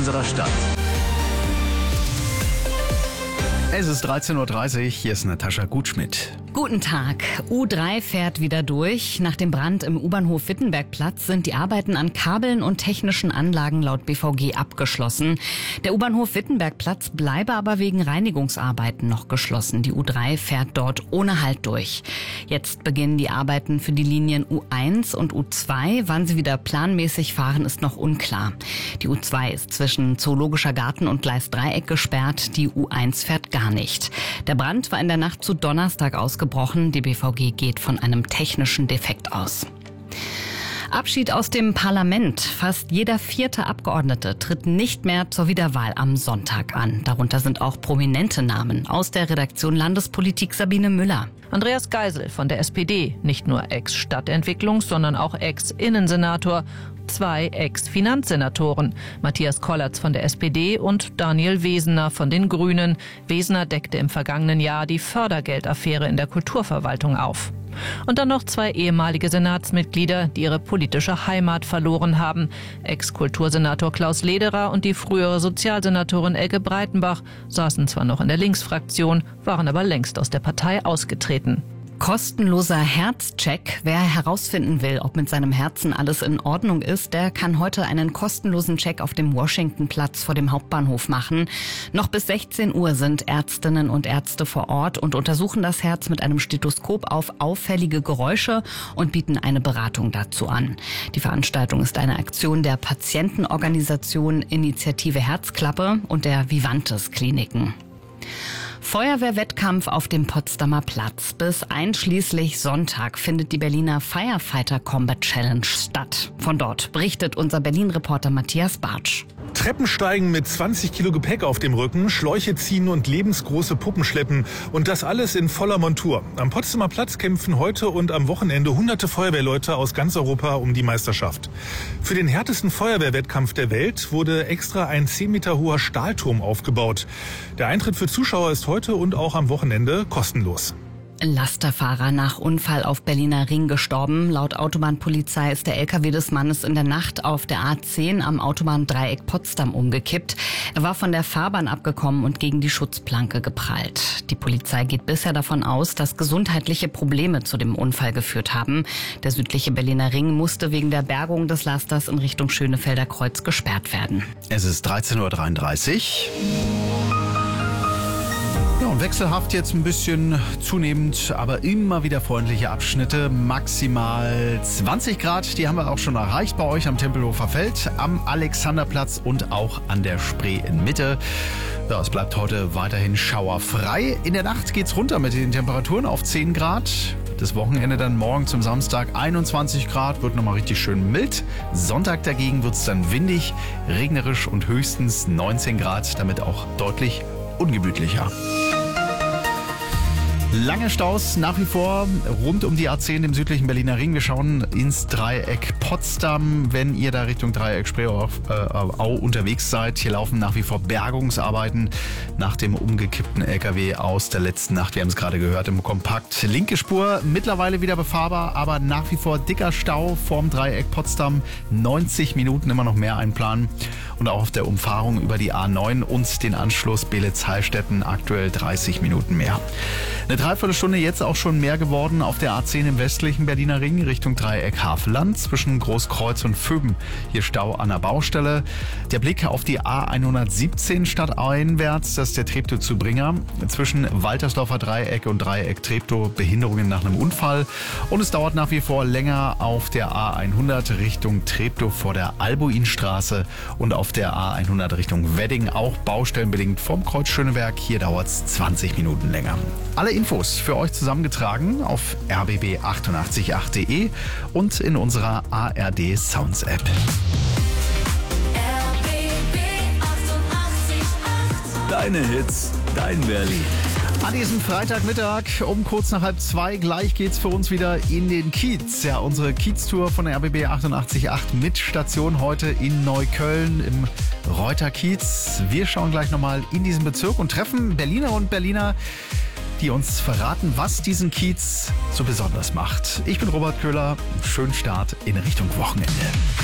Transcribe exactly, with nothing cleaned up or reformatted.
unserer Stadt. Es ist dreizehn Uhr dreißig, hier ist Natascha Gutschmidt. Guten Tag. U drei fährt wieder durch. Nach dem Brand im U-Bahnhof Wittenbergplatz sind die Arbeiten an Kabeln und technischen Anlagen laut B V G abgeschlossen. Der U-Bahnhof Wittenbergplatz bleibe aber wegen Reinigungsarbeiten noch geschlossen. Die U drei fährt dort ohne Halt durch. Jetzt beginnen die Arbeiten für die Linien U eins und U zwei. Wann sie wieder planmäßig fahren, ist noch unklar. Die U zwei ist zwischen Zoologischer Garten und Gleis Dreieck gesperrt. Die U eins fährt gar nicht. Der Brand war in der Nacht zu Donnerstag ausgebrochen. Die B V G geht von einem technischen Defekt aus. Abschied aus dem Parlament. Fast jeder vierte Abgeordnete tritt nicht mehr zur Wiederwahl am Sonntag an. Darunter sind auch prominente Namen. Aus der Redaktion Landespolitik Sabine Müller. Andreas Geisel von der S P D, nicht nur Ex-Stadtentwicklungs-, sondern auch Ex-Innensenator. Zwei Ex-Finanzsenatoren, Matthias Kollatz von der S P D und Daniel Wesener von den Grünen. Wesener deckte im vergangenen Jahr die Fördergeldaffäre in der Kulturverwaltung auf. Und dann noch zwei ehemalige Senatsmitglieder, die ihre politische Heimat verloren haben. Ex-Kultursenator Klaus Lederer und die frühere Sozialsenatorin Elke Breitenbach saßen zwar noch in der Linksfraktion, waren aber längst aus der Partei ausgetreten. Kostenloser Herzcheck. Wer herausfinden will, ob mit seinem Herzen alles in Ordnung ist, der kann heute einen kostenlosen Check auf dem Washingtonplatz vor dem Hauptbahnhof machen. Noch bis sechzehn Uhr sind Ärztinnen und Ärzte vor Ort und untersuchen das Herz mit einem Stethoskop auf auffällige Geräusche und bieten eine Beratung dazu an. Die Veranstaltung ist eine Aktion der Patientenorganisation Initiative Herzklappe und der Vivantes Kliniken. Feuerwehrwettkampf auf dem Potsdamer Platz. Bis einschließlich Sonntag findet die Berliner Firefighter Combat Challenge statt. Von dort berichtet unser Berlin-Reporter Matthias Bartsch. Treppensteigen mit zwanzig Kilo Gepäck auf dem Rücken, Schläuche ziehen und lebensgroße Puppen schleppen. Und das alles in voller Montur. Am Potsdamer Platz kämpfen heute und am Wochenende hunderte Feuerwehrleute aus ganz Europa um die Meisterschaft. Für den härtesten Feuerwehrwettkampf der Welt wurde extra ein zehn Meter hoher Stahlturm aufgebaut. Der Eintritt für Zuschauer ist heute und auch am Wochenende kostenlos. Lasterfahrer nach Unfall auf Berliner Ring gestorben. Laut Autobahnpolizei ist der L K W des Mannes in der Nacht auf der A zehn am Autobahndreieck Potsdam umgekippt. Er war von der Fahrbahn abgekommen und gegen die Schutzplanke geprallt. Die Polizei geht bisher davon aus, dass gesundheitliche Probleme zu dem Unfall geführt haben. Der südliche Berliner Ring musste wegen der Bergung des Lasters in Richtung Schönefelder Kreuz gesperrt werden. Es ist dreizehn Uhr dreiunddreißig. Ja, und wechselhaft jetzt ein bisschen zunehmend, aber immer wieder freundliche Abschnitte. Maximal zwanzig Grad, die haben wir auch schon erreicht bei euch am Tempelhofer Feld, am Alexanderplatz und auch an der Spree in Mitte. Ja, es bleibt heute weiterhin schauerfrei. In der Nacht geht's runter mit den Temperaturen auf zehn Grad. Das Wochenende dann morgen zum Samstag einundzwanzig Grad, wird nochmal richtig schön mild. Sonntag dagegen wird's dann windig, regnerisch und höchstens neunzehn Grad, damit auch deutlich ungemütlicher. Lange Staus nach wie vor rund um die A zehn im südlichen Berliner Ring. Wir schauen ins Dreieck Potsdam, wenn ihr da Richtung Dreieck Spreeau äh, unterwegs seid. Hier laufen nach wie vor Bergungsarbeiten nach dem umgekippten L K W aus der letzten Nacht. Wir haben es gerade gehört im Kompakt. Linke Spur mittlerweile wieder befahrbar, aber nach wie vor dicker Stau vorm Dreieck Potsdam. neunzig Minuten immer noch mehr einplanen. Und auch auf der Umfahrung über die A neun und den Anschluss Beelitz-Heilstätten aktuell dreißig Minuten mehr. Eine Dreiviertelstunde jetzt auch schon mehr geworden auf der A zehn im westlichen Berliner Ring Richtung Dreieck Havelland zwischen Großkreuz und Vöben. Hier Stau an der Baustelle. Der Blick auf die A hundertsiebzehn stadteinwärts, das ist der Treptow-Zubringer. Zwischen Waltersdorfer Dreieck und Dreieck Treptow Behinderungen nach einem Unfall. Und es dauert nach wie vor länger auf der A hundert Richtung Treptow vor der Albuinstraße und auf der A hundert Richtung Wedding auch baustellenbedingt vom Kreuz Schöneberg. Hier dauert es zwanzig Minuten länger. Alle Infos für euch zusammengetragen auf r b b achtundachtzig Punkt acht punkt de und in unserer A R D Sounds App. Deine Hits, dein Berlin. An diesem Freitagmittag um kurz nach halb zwei gleich geht's für uns wieder in den Kiez. Ja, unsere Kiez-Tour von der R B B achtundachtzig Komma acht mit Station heute in Neukölln im Reuter Kiez. Wir schauen gleich nochmal in diesen Bezirk und treffen Berliner und Berliner, die uns verraten, was diesen Kiez so besonders macht. Ich bin Robert Köhler. Schönen Start in Richtung Wochenende.